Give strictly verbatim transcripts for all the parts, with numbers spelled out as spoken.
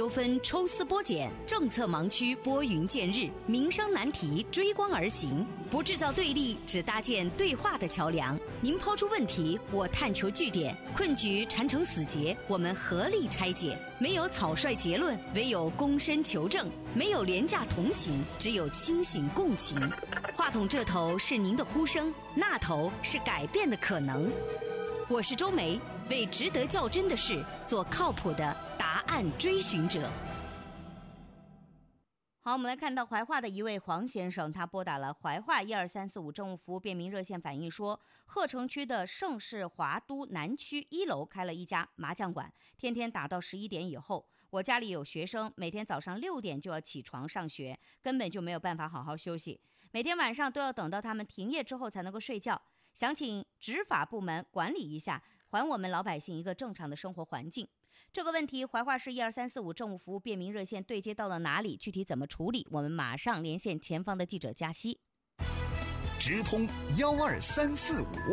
纠纷抽丝剥茧，政策盲区拨云见日，民生难题追光而行。不制造对立，只搭建对话的桥梁。您抛出问题，我探求据点；困局缠成死结，我们合力拆解。没有草率结论，唯有躬身求证；没有廉价同情，只有清醒共情。话筒这头是您的呼声，那头是改变的可能。我是周梅，为值得较真的事做靠谱的答案追寻者。好，我们来看到怀化的一位黄先生，他拨打了怀化一二三四五政务服务便民热线反映说，鹤城区的盛世华都南区一楼开了一家麻将馆，天天打到十一点以后。我家里有学生，每天早上六点就要起床上学，根本就没有办法好好休息，每天晚上都要等到他们停业之后才能够睡觉。想请执法部门管理一下，还我们老百姓一个正常的生活环境。这个问题，怀化市一二三四五政务服务便民热线对接到了哪里？具体怎么处理？我们马上连线前方的记者佳熙。 直通幺二三四五。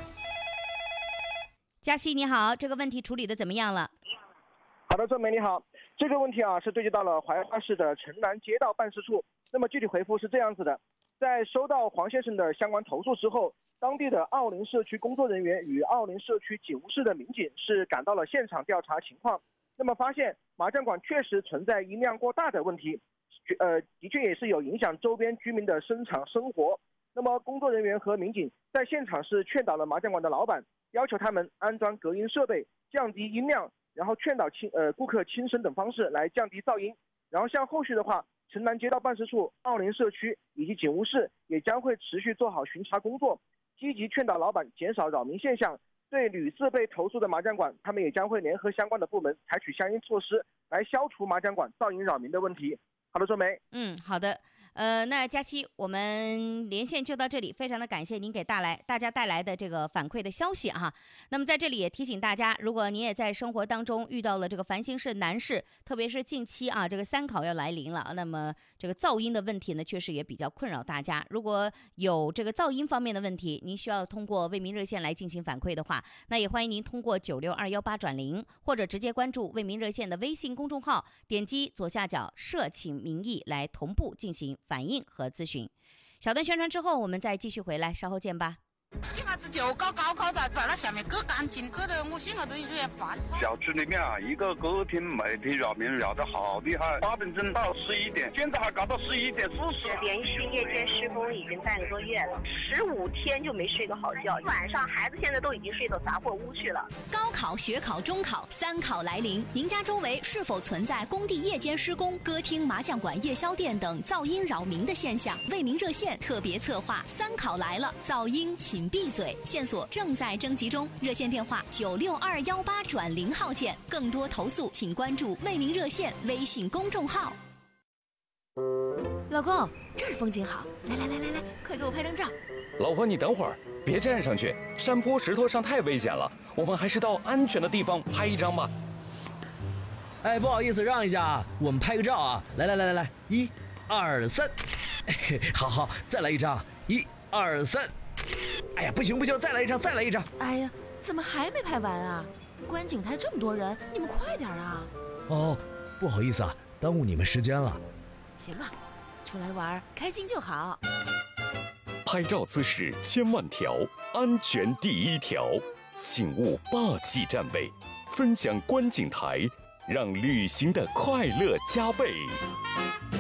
佳熙你好，这个问题处理的怎么样了？ 好的，周梅你好，这个问题啊是对接到了怀化市的城南街道办事处。那么具体回复是这样子的，在收到黄先生的相关投诉之后，当地的奥林社区工作人员与奥林社区警务室的民警是赶到了现场调查情况。那么发现麻将馆确实存在音量过大的问题，呃，的确也是有影响周边居民的生产生活。那么工作人员和民警在现场是劝导了麻将馆的老板，要求他们安装隔音设备，降低音量，然后劝导亲呃顾客轻声等方式来降低噪音。然后像后续的话，城南街道办事处、奥林社区以及警务室也将会持续做好巡查工作，积极劝导老板减少扰民现象。对屡次被投诉的麻将馆，他们也将会联合相关的部门采取相应措施，来消除麻将馆噪音扰民的问题。好的，周梅。 嗯，好的。呃，那佳期，我们连线就到这里，非常的感谢您给带来大家带来的这个反馈的消息哈。那么在这里也提醒大家，如果您也在生活当中遇到了这个烦心事难事，特别是近期啊，这个三考要来临了，那么这个噪音的问题呢，确实也比较困扰大家。如果有这个噪音方面的问题，您需要通过为民热线来进行反馈的话，那也欢迎您通过九六二幺八转零，或者直接关注为民热线的微信公众号，点击左下角社请民意来同步进行反映和咨询。小段宣传之后，我们再继续回来，稍后见吧。 小孩子就搞高考的，在那下面搞干净，搞得我心里都有点烦。 小区里面啊，一个歌厅媒体扰民扰得好厉害，八点钟到十一点，现在还搞到十一点四十。 连续夜间施工已经半个多月了，十五天就没睡个好觉，晚上孩子现在都已经睡到杂货屋去了。 高考、学考、中考三考来临，您家周围是否存在工地夜间施工、歌厅、麻将馆、夜宵店等噪音扰民的现象？为民热线特别策划三考来了，噪音请闭嘴，线索正在征集中，热线电话九六二幺八转零号键。更多投诉请关注为民热线微信公众号。 老公，这儿风景好，来来来来来，快给我拍张照。 老婆，你等会儿，别站上去，山坡石头上太危险了，我们还是到安全的地方拍一张吧。 哎，不好意思，让一下啊，我们拍个照啊！来来来来来，一、二、三，哎，好好，再来一张，一、二、三。哎呀，不行不行，再来一张，再来一张。 哎呀，怎么还没拍完啊？观景台这么多人，你们快点啊！ 哦，不好意思啊，耽误你们时间了。 行了，出来玩开心就好。 拍照姿势千万条，安全第一条，请勿霸气站位，分享观景台，让旅行的快乐加倍。